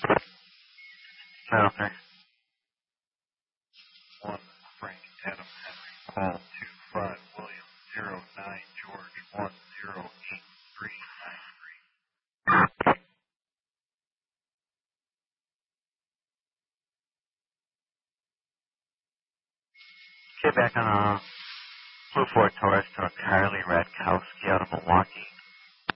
Okay. 1 Frank Adam Henry, Paul 25 William 09 George 108393. Get back on a Blue Ford Taurus to a Carly Radkowski out of Milwaukee.